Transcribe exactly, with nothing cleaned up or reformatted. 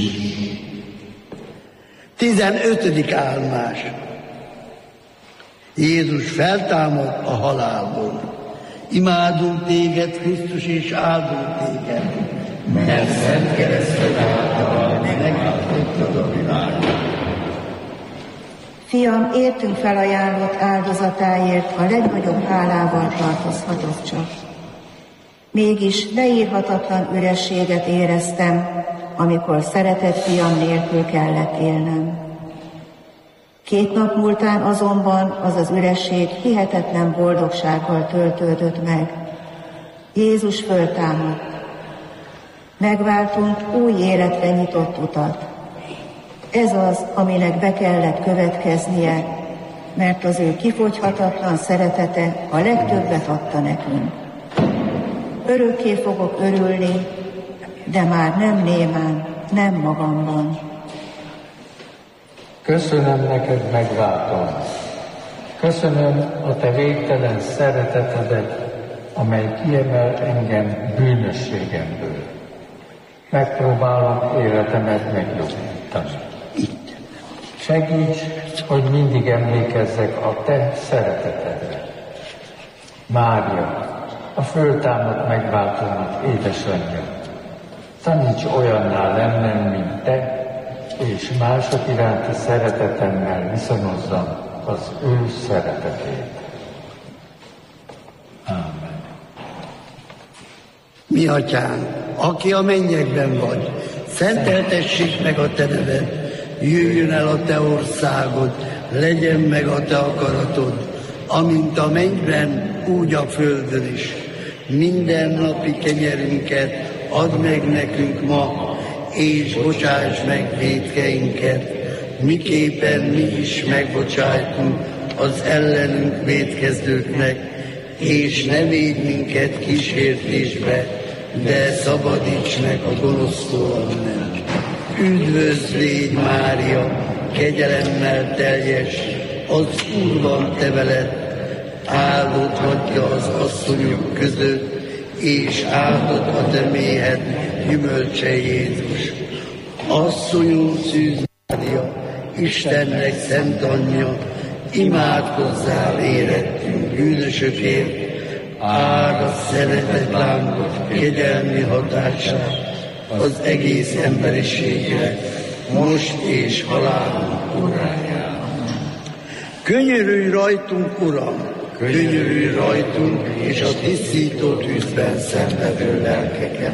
Tizenötödik állomás. Jézus feltámad a halálból. Imádunk téged, Krisztus, és áldunk téged, mert szent kereszted által megváltottad a világot. Fiam, értünk felajánlott áldozatáért a legnagyobb hálával tartozhatok csak. Mégis leírhatatlan ürességet éreztem, amikor szeretett fiam nélkül kellett élnem. Két nap múltán azonban az az üresség hihetetlen boldogsággal töltődött meg. Jézus föltámadt. Megváltunk új életre nyitott utat. Ez az, aminek be kellett következnie, mert az ő kifogyhatatlan szeretete a legtöbbet adta nekünk. Örökké fogok örülni, de már nem némán, nem magamban. Köszönöm neked, megváltom. Köszönöm a te végtelen szeretetedet, amely kiemel engem bűnösségemből. Megpróbálom életemet megjobbítani. Segíts, hogy mindig emlékezzek a te szeretetedre. Mária, a föltámadt megváltónak édesanyja, taníts olyanná lennem, mint te, és mások iránti szeretetemmel viszonozzam az ő szeretetét. Ámen. Mi atyánk, aki a mennyekben vagy, szenteltessék meg a te neved, jöjjön el a te országod, legyen meg a te akaratod, amint a mennyben, úgy a földön is. Minden napi kenyerünket add meg nekünk ma, és bocsáss meg vétkeinket, miképpen mi is megbocsájtunk az ellenünk vétkezőknek, és ne védj minket kísértésbe, de szabadíts meg a gonosztól, nem. Üdvözl légy, Mária, kegyelemmel teljes, az Úr van te veled, áldott vagy az asszonyok között, és áldott a te méhed gyümölcse Jézus. Asszonyunk Szűz Mária, Istennek szent anyja, imádkozzál érettünk bűnösökért, árad szeretet lángod kegyelmi hatását az egész emberiségre, most és halálunk órájában. Könyörülj rajtunk, Uram, könyörülj rajtunk, és a tisztító tűzben szenvedő lelkeket.